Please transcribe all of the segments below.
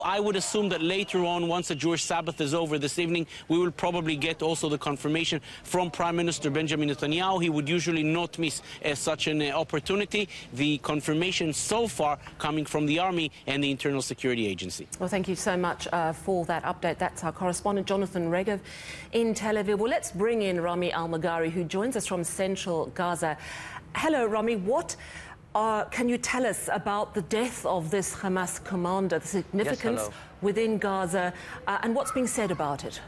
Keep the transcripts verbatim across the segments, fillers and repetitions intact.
I would assume that later on, once the Jewish Sabbath is over this evening, we will probably get also the confirmation from Prime Minister Benjamin Netanyahu. He would usually not miss uh, such an uh, opportunity. The confirmation so far coming from the Army and the Internal Security Agency. Well, thank you so much uh, for that update. That's our correspondent, Jonathan Regev, in Tel Aviv. Well, let's bring in Rami Al-Magari, who joins us from central Gaza. Hello, Rami. What Uh, can you tell us about the death of this Hamas commander, the significance yes, within Gaza, uh, and what's being said about it?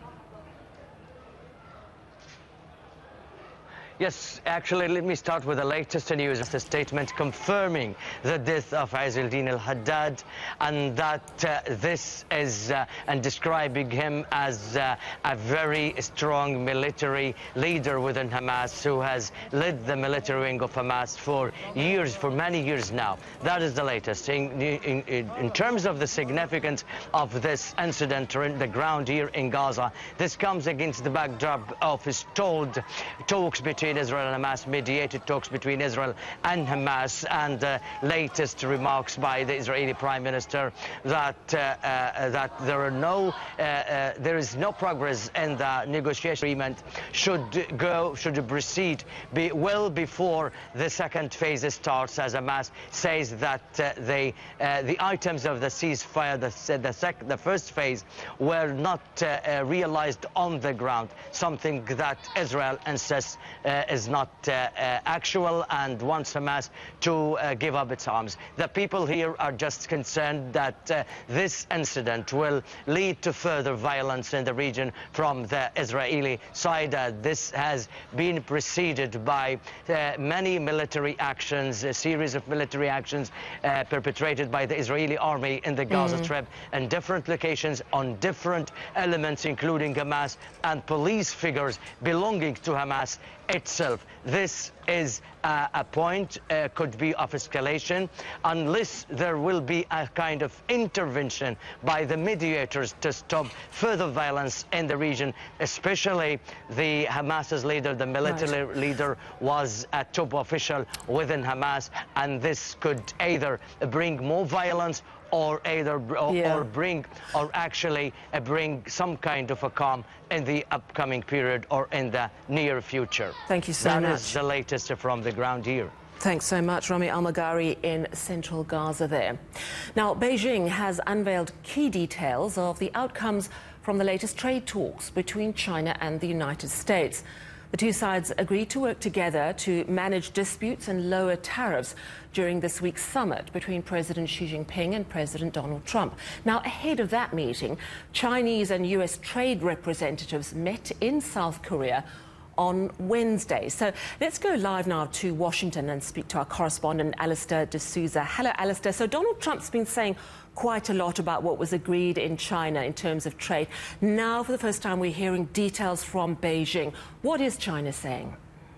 Yes, actually, let me start with the latest news. It's a statement confirming the death of Izz al-Din al-Haddad, and that uh, this is, uh, and describing him as uh, a very strong military leader within Hamas, who has led the military wing of Hamas for years, for many years now. That is the latest. In, in, in terms of the significance of this incident on the ground here in Gaza, this comes against the backdrop of stalled talks between Israel and Hamas, mediated talks between Israel and Hamas, and uh, latest remarks by the Israeli Prime Minister that uh, uh, that there are no uh, uh, there is no progress in the negotiation agreement should go should proceed be well before the second phase starts, as Hamas says that uh, they uh, the items of the ceasefire, the the, sec the first phase, were not uh, uh, realized on the ground, something that Israel insists uh, is not uh, uh, actual and wants Hamas to uh, give up its arms. The people here are just concerned that uh, this incident will lead to further violence in the region from the Israeli side. Uh, this has been preceded by uh, many military actions, a series of military actions uh, perpetrated by the Israeli army in the Gaza mm. Strip in different locations on different elements, including Hamas and police figures belonging to Hamas itself. This is uh, a point, uh, could be of escalation, unless there will be a kind of intervention by the mediators to stop further violence in the region, especially the Hamas's leader, the military right. leader, was a top official within Hamas, and this could either bring more violence or either or, yeah. or bring or actually uh, bring some kind of a calm in the upcoming period or in the near future. Thank you so that much. That is the latest from the ground here. Thanks so much, Rami Al-Magari in central Gaza there. Now, Beijing has unveiled key details of the outcomes from the latest trade talks between China and the United States. The two sides agreed to work together to manage disputes and lower tariffs during this week's summit between President Xi Jinping and President Donald Trump. Now, ahead of that meeting, Chinese and U S trade representatives met in South Korea on Wednesday. So let's go live now to Washington and speak to our correspondent, Alistair D'Souza. Hello, Alistair. So Donald Trump's been saying quite a lot about what was agreed in China in terms of trade. Now, for the first time, we're hearing details from Beijing. What is China saying?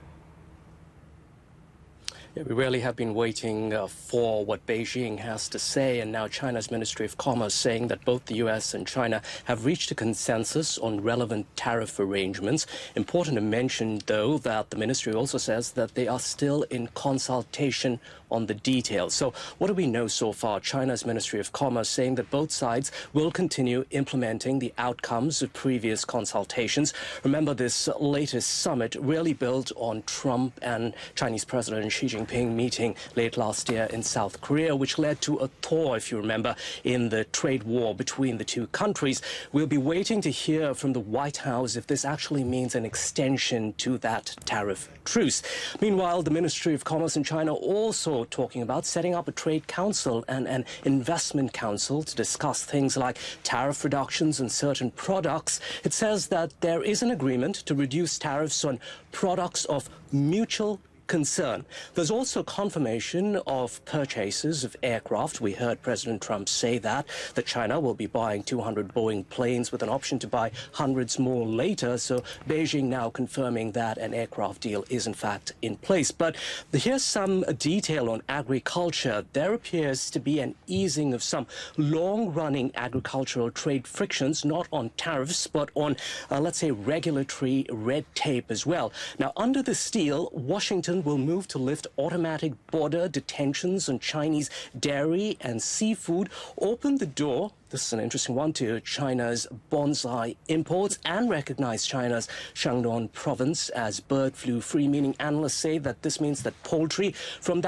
Yeah, we really have been waiting uh, for what Beijing has to say, and now China's Ministry of Commerce saying that both the U S and China have reached a consensus on relevant tariff arrangements. Important to mention, though, that the ministry also says that they are still in consultation on the details. So what do we know so far? China's Ministry of Commerce saying that both sides will continue implementing the outcomes of previous consultations. Remember, this latest summit really built on Trump and Chinese President Xi Jinping meeting late last year in South Korea, which led to a thaw, if you remember, in the trade war between the two countries. We'll be waiting to hear from the White House if this actually means an extension to that tariff truce. Meanwhile, the Ministry of Commerce in China also talking about setting up a trade council and an investment council to discuss things like tariff reductions on certain products. It says that there is an agreement to reduce tariffs on products of mutual concern. There's also confirmation of purchases of aircraft. We heard President Trump say that, that China will be buying two hundred Boeing planes with an option to buy hundreds more later. So Beijing now confirming that an aircraft deal is in fact in place. But here's some detail on agriculture. There appears to be an easing of some long-running agricultural trade frictions, not on tariffs, but on, uh, let's say, regulatory red tape as well. Now, under this deal, Washington Britain will move to lift automatic border detentions on Chinese dairy and seafood, open the door, this is an interesting one, to China's bonsai imports, and recognize China's Shandong province as bird flu free, meaning analysts say that this means that poultry from that